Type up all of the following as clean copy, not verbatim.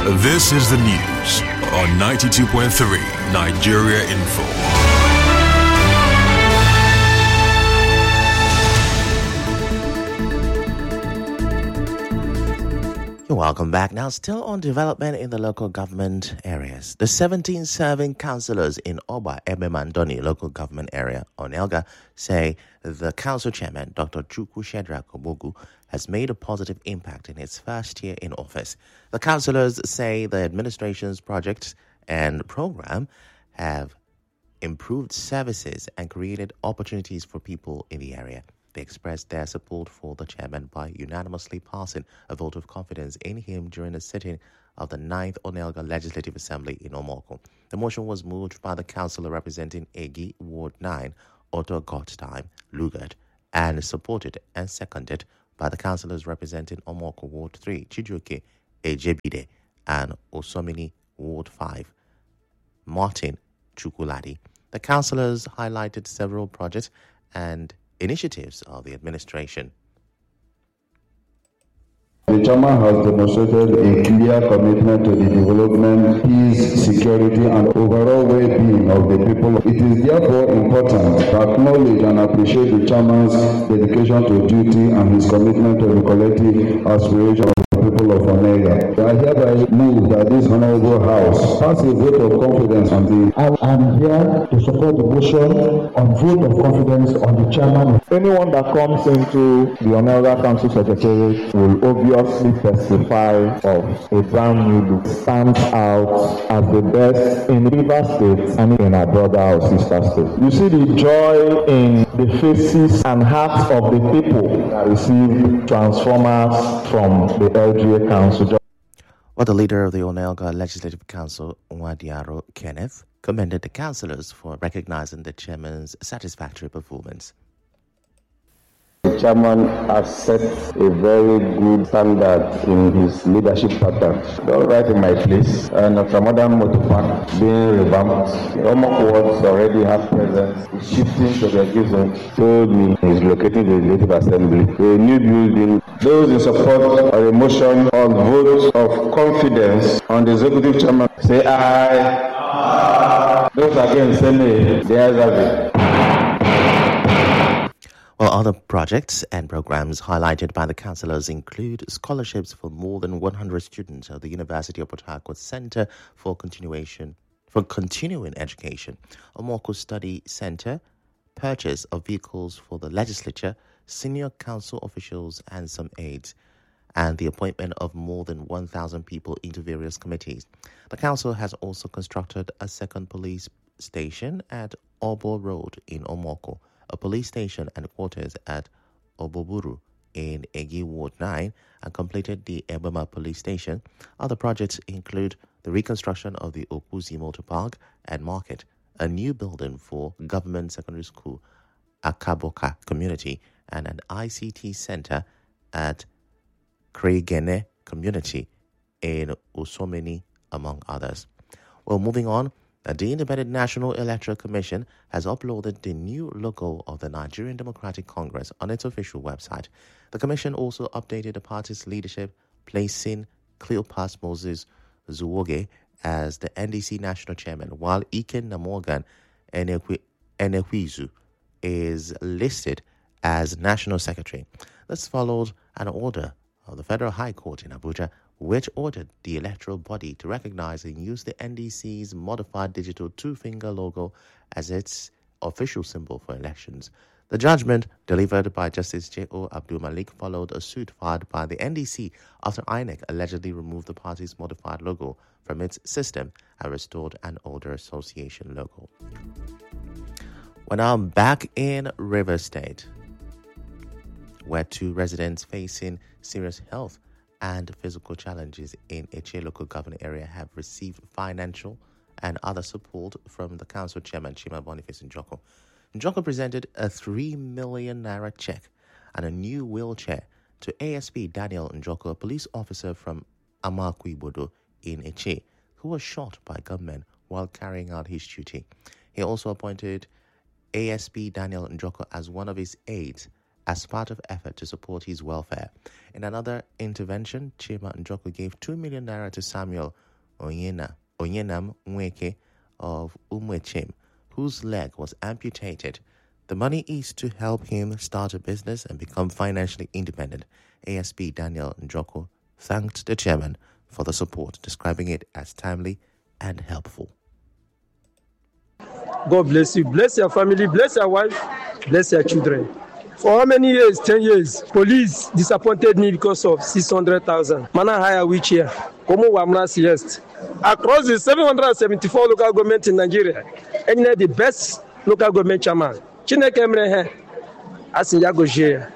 This is the news on 92.3 Nigeria Info. Welcome back. Now, still on development in the local government areas. The 17 serving councillors in Oba Ebemandoni local government area, Onelga, say the council chairman, Dr. Chukwu Shedrack Obogu, has made a positive impact in his first year in office. The councillors say the administration's projects and program have improved services and created opportunities for people in the area. They expressed their support for the chairman by unanimously passing a vote of confidence in him during the sitting of the 9th Onelga Legislative Assembly in Omoko. The motion was moved by the councillor representing Egi Ward 9, Otto Gottheim Lugard, and supported and seconded by the councillors representing Omoko Ward 3, Chijioke Ejebide, and Osomini Ward 5, Martin Chukwuladi. The councillors highlighted several projects and initiatives of the administration. The chairman has demonstrated a clear commitment to the development, peace, security, and overall well-being of the people. It is therefore important to acknowledge and appreciate the chairman's dedication to duty and his commitment to the collective aspiration of the people of Onega. I hereby move that this honorable house pass a vote of confidence on the... I am here to support the motion on vote of confidence on the chairman. Anyone that comes into the Onega Council Secretariat will obviously testify of a brand new look, stands out as the best in Rivers State and in our brother or sister state. You see the joy in the faces and hearts of the people that receive transformers from the LGA Council. Well, the leader of the Onelga Legislative Council, Nwadiaro Kenneth, commended the councillors for recognizing the chairman's satisfactory performance. The chairman has set a very good standard in his leadership pattern. All right in my place, and after modern motor park being revamped, Omoko wards already have presence. Shifting to the executive told me he's locating the Legislative Assembly. A new building. Those in support of a motion on vote of confidence on the executive chairman say aye. Aye. Those against say nay. The ayes have it. Well, other projects and programs highlighted by the councillors include scholarships for more than 100 students at the University of Port Harcourt Centre for Continuing Education, Omoko Study Centre, purchase of vehicles for the legislature, senior council officials and some aides, and the appointment of more than 1,000 people into various committees. The council has also constructed a second police station at Obo Road in Omoko, a police station and quarters at Oboburu in Egi Ward 9, and completed the Ebema police station. Other projects include the reconstruction of the Okuzi Motor Park and Market, a new building for Government Secondary School, Akaboka Community, and an ICT center at Kreigene Community in Usomini, among others. Well, moving on, the Independent National Electoral Commission has uploaded the new logo of the Nigerian Democratic Congress on its official website. The commission also updated the party's leadership, placing Cleopas Moses Zuwoge as the NDC national chairman, while Iken Namorgan Enekwizu is listed as national secretary. This followed an order of the Federal High Court in Abuja, which ordered the electoral body to recognize and use the NDC's modified digital two-finger logo as its official symbol for elections. The judgment, delivered by Justice J.O. Abdul Malik, followed a suit filed by the NDC after INEC allegedly removed the party's modified logo from its system and restored an older association logo. We're now back in Rivers State, where two residents facing serious health and physical challenges in Eche local government area have received financial and other support from the council chairman, Chima Boniface Njoko. Njoko presented a 3 million naira check and a new wheelchair to ASP Daniel Njoko, a police officer from Amakwibodo in Eche, who was shot by gunmen while carrying out his duty. He also appointed ASP Daniel Njoko as one of his aides as part of effort to support his welfare. In another intervention, Chima Njoku gave 2 million naira to Samuel Onyenam Nweke of Umwechim, whose leg was amputated. The money is to help him start a business and become financially independent. ASP Daniel Njoku thanked the chairman for the support, describing it as timely and helpful. God bless you. Bless your family. Bless your wife. Bless your children. For how many years? 10 years. Police disappointed me because of 600,000. Mana hire wheelchair. Como wamras yes. Across the 774 local government in Nigeria, and the best local government chairman. Chineke Mrehe. Asinyago Jea.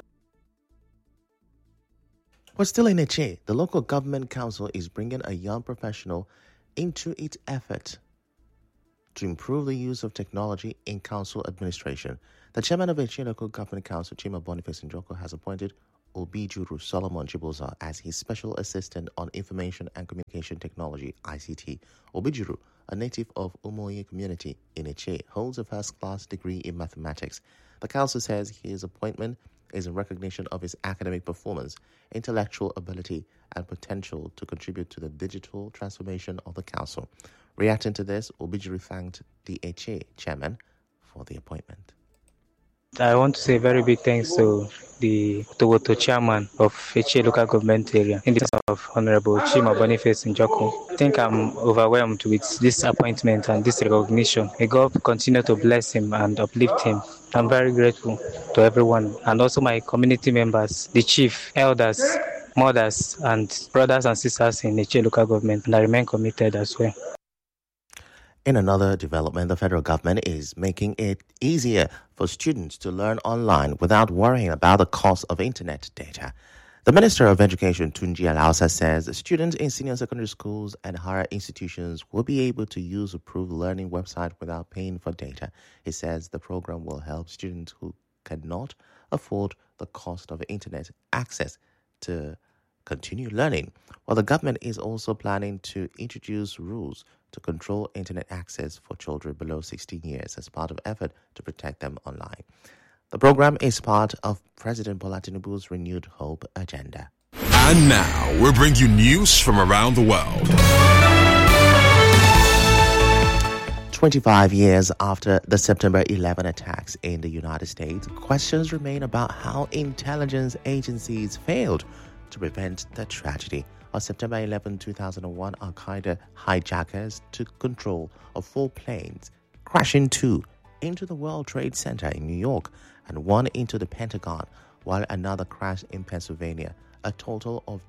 But still in Eche, the local government council is bringing a young professional into its effort to improve the use of technology in council administration. The chairman of Eche Local Government Council, Chima Boniface Njoku, has appointed Obijuru Solomon Chibuza as his special assistant on information and communication technology, ICT. Obijuru, a native of Umoye community in Eche, holds a first-class degree in mathematics. The council says his appointment is a recognition of his academic performance, intellectual ability, and potential to contribute to the digital transformation of the council. Reacting to this, Obijuru thanked the Eche chairman for the appointment. I want to say very big thanks to the Towoto chairman of Eche local government area, in the person of Honorable Chima Boniface Njoku. I think I'm overwhelmed with this appointment and this recognition. May God continue to bless him and uplift him. I'm very grateful to everyone and also my community members, the chief, elders, mothers, and brothers and sisters in Eche local government, and I remain committed as well. In another development, the federal government is making it easier for students to learn online without worrying about the cost of internet data. The Minister of Education, Tunji Alausa, says students in senior secondary schools and higher institutions will be able to use approved learning websites without paying for data. He says the program will help students who cannot afford the cost of internet access to continue learning. While the government is also planning to introduce rules to control internet access for children below 16 years as part of effort to protect them online. The program is part of President Bola Tinubu's Renewed Hope agenda. And now we bring you news from around the world. 25 years after the September 11 attacks in the United States, questions remain about how intelligence agencies failed to prevent the tragedy. On September 11, 2001, Al-Qaeda hijackers took control of 4 planes, crashing 2 into the World Trade Center in New York and 1 into the Pentagon, while another crashed in Pennsylvania. A total of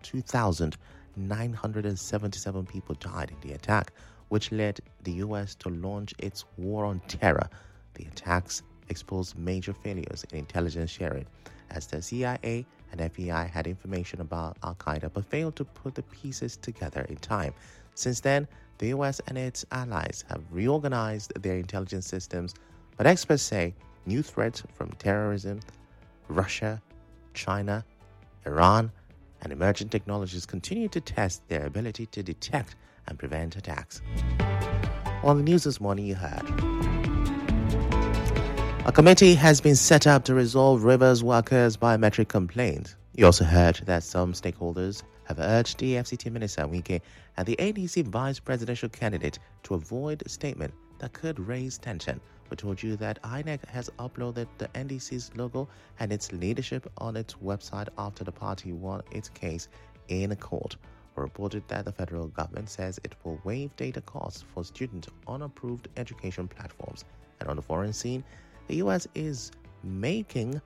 2,977 people died in the attack, which led the U.S. to launch its War on Terror. The attacks exposed major failures in intelligence sharing, as the CIA and FBI had information about Al-Qaeda but failed to put the pieces together in time. Since then, the U.S. and its allies have reorganized their intelligence systems, but experts say new threats from terrorism, Russia, China, Iran, and emerging technologies continue to test their ability to detect and prevent attacks. On the news this morning, you heard a committee has been set up to resolve Rivers workers' biometric complaints. You also heard that some stakeholders have urged the FCT Minister Wike and the ADC vice presidential candidate to avoid a statement that could raise tension. We told you that INEC has uploaded the NDC's logo and its leadership on its website after the party won its case in a court. We reported that the federal government says it will waive data costs for students on approved education platforms. And on the foreign scene, the U.S. is marking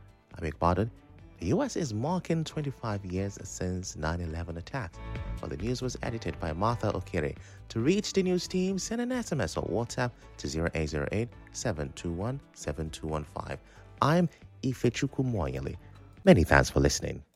25 years since 9/11 attacks. Well, the news was edited by Martha Okere. To reach the news team, send an SMS or WhatsApp to 0808-721-7215. I'm Ifechukwu Moyeli. Many thanks for listening.